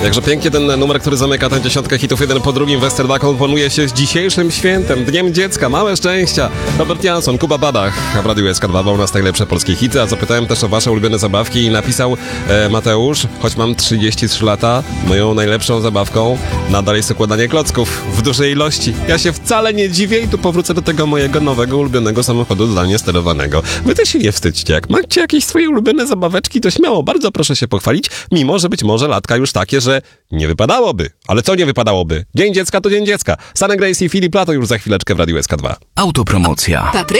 Jakże pięknie ten numer, który zamyka tę 10 hitów jeden po drugim. Westerda komponuje się z dzisiejszym świętem, Dniem Dziecka. Małe szczęścia. Robert Jansson, Kuba Badach. A w Radiu SK2 u nas najlepsze polskie hity. A zapytałem też o wasze ulubione zabawki i napisał Mateusz, choć mam 33 lata, moją najlepszą zabawką nadal jest układanie klocków w dużej ilości. Ja się wcale nie dziwię i tu powrócę do tego mojego nowego, ulubionego samochodu zdalnie sterowanego. Wy też się nie wstydźcie. Jak macie jakieś swoje ulubione zabaweczki, to śmiało, bardzo proszę się pochwalić, mimo że być może latka już takie, że nie wypadałoby. Ale co nie wypadałoby? Dzień Dziecka to Dzień Dziecka. Sunny Grace i Filip Lato już za chwileczkę w Radiu SK2. Autopromocja. Patryk